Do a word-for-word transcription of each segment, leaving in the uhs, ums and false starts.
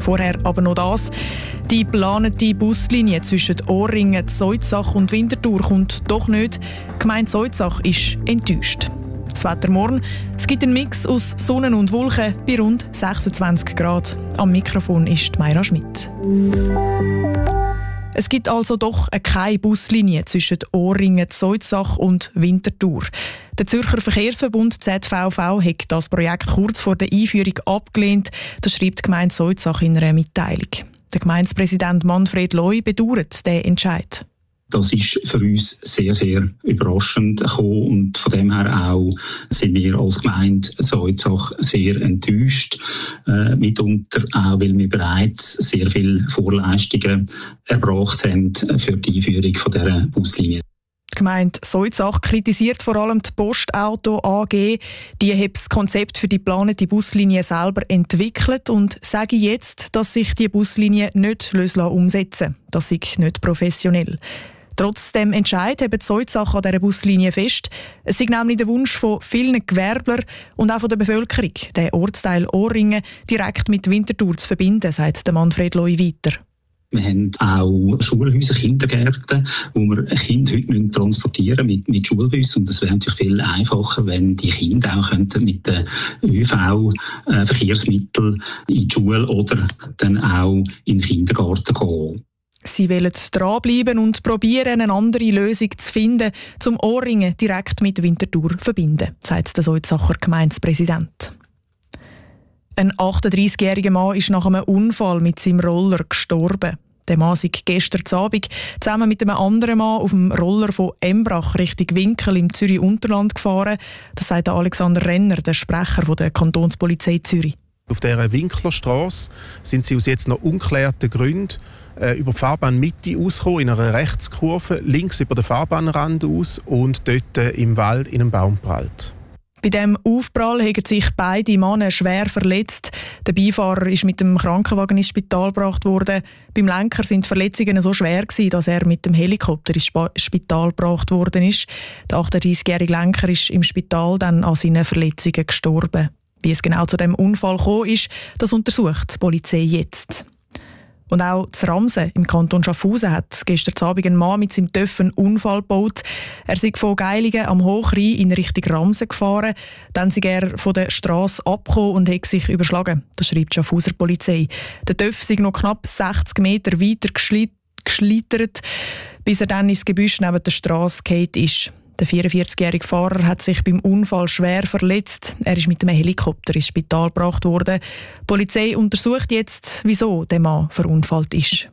Vorher aber noch das. Die geplante Buslinie zwischen Ohrringen, Zoizach und Winterthur kommt doch nicht. Die Gemeinde Zoizach ist enttäuscht. Das Wetter morgen. Es gibt einen Mix aus Sonne und Wolken bei rund sechsundzwanzig Grad. Am Mikrofon ist Mayra Schmidt. Es gibt also doch keine Buslinie zwischen Ohrringen, Zoizach und Winterthur. Der Zürcher Verkehrsverbund Z V V hat das Projekt kurz vor der Einführung abgelehnt. Das schreibt die Gemeinde Zoizach in einer Mitteilung. Der Gemeindepräsident Manfred Loi bedauert diesen Entscheid. Das ist für uns sehr, sehr überraschend gekommen und von dem her auch sind wir als Gemeinde Zoizach sehr enttäuscht. Äh, mitunter auch, weil wir bereits sehr viele Vorleistungen erbracht haben für die Einführung von dieser Buslinie. Die Gemeinde Zoizach kritisiert vor allem die Postauto A G. Die hat das Konzept für die geplante Buslinie selber entwickelt und sage jetzt, dass sich die Buslinie nicht umsetzen lässt. Das sei nicht professionell. Trotz dem Entscheid haben die Zoizach an dieser Buslinie fest. Es ist nämlich der Wunsch von vielen Gewerblern und auch von der Bevölkerung, den Ortsteil Ohrringen direkt mit Winterthur zu verbinden, sagt Manfred Loi weiter. Wir haben auch Schulhäuser, Kindergärten, wo wir Kinder heute transportieren mit, mit Schulbussen. Und es wäre natürlich viel einfacher, wenn die Kinder auch könnten mit den Ö V-Verkehrsmitteln in die Schule oder dann auch in den Kindergarten gehen. Sie wollen dranbleiben und probieren, eine andere Lösung zu finden, um Ohrringen direkt mit Winterthur zu verbinden, sagt der Zoizacher Gemeindepräsident. Ein achtunddreißigjähriger Mann ist nach einem Unfall mit seinem Roller gestorben. Der Mann sei gestern Abend zusammen mit einem anderen Mann auf dem Roller von Embrach Richtung Winkel im Zürich-Unterland gefahren. Das sagt Alexander Renner, der Sprecher der Kantonspolizei Zürich. Auf dieser Winklerstrasse sind sie aus jetzt noch ungeklärten Gründen äh, über die Fahrbahnmitte ausgekommen, in einer Rechtskurve, links über den Fahrbahnrand aus und dort äh, im Wald in einen Baum prallt. Bei diesem Aufprall haben sich beide Männer schwer verletzt. Der Beifahrer ist mit dem Krankenwagen ins Spital gebracht worden. Beim Lenker sind die Verletzungen so schwer gewesen, dass er mit dem Helikopter ins Spital gebracht worden ist. Der achtunddreißigjährige Lenker ist im Spital dann an seinen Verletzungen gestorben. Wie es genau zu dem Unfall gekommen ist, das untersucht die Polizei jetzt. Und auch zu Ramsen im Kanton Schaffhausen hat gestern Abend ein Mann mit seinem Töff einen Unfall gebaut. Er sei von Geiligen am Hochrhein in Richtung Ramsen gefahren. Dann sei er von der Strasse abgekommen und hat sich überschlagen. Das schreibt die Schaffhauser Polizei. Der Töff sei noch knapp sechzig Meter weiter geschlittert, bis er dann ins Gebüsch neben der Strasse gefallen ist. Der vierundvierzigjährige Fahrer hat sich beim Unfall schwer verletzt. Er ist mit einem Helikopter ins Spital gebracht worden. Die Polizei untersucht jetzt, wieso der Mann verunfallt ist.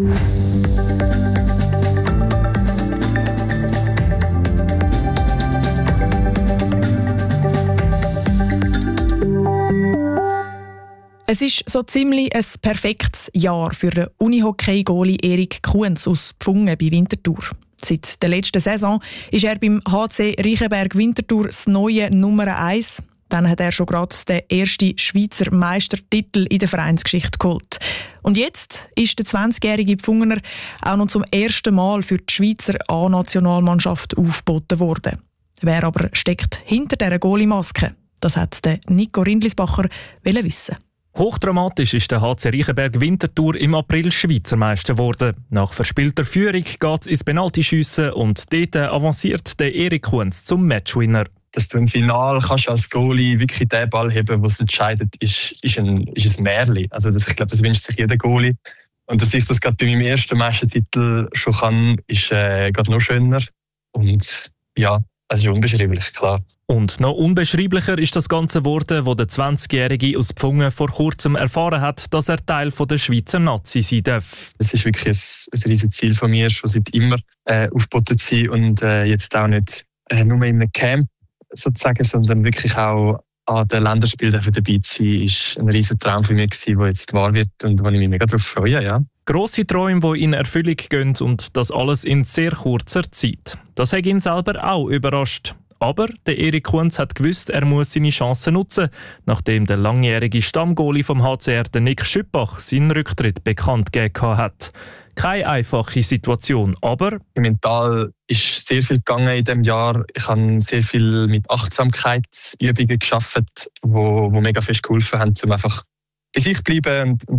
Es ist so ziemlich ein perfektes Jahr für den Unihockey-Goalie Erik Kuhns aus Pfungen bei Winterthur. Seit der letzten Saison ist er beim H C Reichenberg Winterthur das neue Nummer eins. Dann hat er schon gerade den ersten Schweizer Meistertitel in der Vereinsgeschichte geholt. Und jetzt ist der zwanzigjährige Pfungener auch noch zum ersten Mal für die Schweizer A-Nationalmannschaft aufgeboten worden. Wer aber steckt hinter dieser Goalie-Maske? Das hat der Nico Rindlisbacher wissen. Hochdramatisch ist der H C Reichenberg Winterthur im April Schweizer Meister geworden. Nach verspielter Führung geht es ins Penaltyschiessen und dort avanciert der Erik Kuhns zum Matchwinner. Dass du im Finale kannst als Goalie wirklich den Ball heben, was entscheidet, ist, ist, ein, ist ein Märchen. Also das, ich glaube, das wünscht sich jeder Goalie. Und dass ich das gerade bei meinem ersten Meistertitel schon kann, ist äh, gerade noch schöner. Und ja, es ist unbeschreiblich, klar. Und noch unbeschreiblicher ist das Ganze geworden, wo der zwanzigjährige aus Pfungen vor kurzem erfahren hat, dass er Teil der Schweizer Nazi sein darf. Es ist wirklich ein, ein riesiges Ziel von mir, schon seit immer äh, aufgeboten zu sein und äh, jetzt auch nicht äh, nur in einem Camp sozusagen, sondern wirklich auch an den Länderspielen dabei zu sein, ist ein riesiger Traum für mich gewesen, der jetzt wahr wird und wo ich mich mega darauf freue. Ja. Grosse Träume, die in Erfüllung gehen und das alles in sehr kurzer Zeit. Das hat ihn selber auch überrascht. Aber der Erik Kuhns hat gewusst, er muss seine Chancen nutzen, nachdem der langjährige Stammgoalie vom H C R, der Nick Schüppach, seinen Rücktritt bekannt gegeben hat. Keine einfache Situation, aber mental ist sehr viel gegangen in diesem Jahr. Ich habe sehr viel mit Achtsamkeitsübungen gearbeitet, die, die mega fest geholfen haben, um einfach bei sich zu bleiben und